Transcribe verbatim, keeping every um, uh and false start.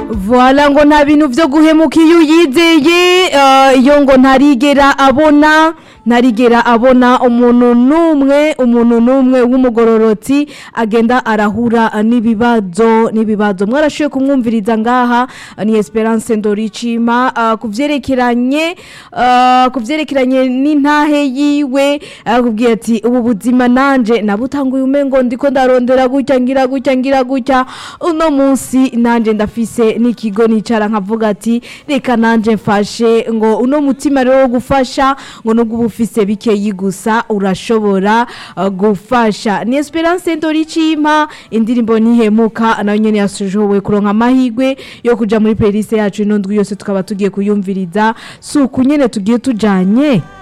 Voilà ngo nta bintu vyo guhemuka iyo yizeye uh, iyo ngo ntarigera abona narigera abona umuntu numwe umuntu numwe w'umugororotsi agenda arahura n'ibibazo n'ibibazo mwarashoye kumwumviriza ngaha ni Esperance Ndoricima uh, kuvyerekeranye uh, kuvyerekeranye n'intahe yiwe akubwiye uh, ati ubu buzima nanje nabutanguye umengo ndiko ndarondera gutya ngira gutya ngira gutya uno munsi nanje ndafise n'ikigo nicara nkavuga ati reka nanje mfashe ngo uno mutima rero gufasha ngo no ufise bikeyi gusa urashobora uh, gufasha ni Esperance Ndoricima indirimbo nihemuka nayo nyene yashoboye kuronka amahigwe yo kuja muri playlist yacu ino ndwi yose tukaba tugiye kuyumviriza suku nyene tugiye tujanye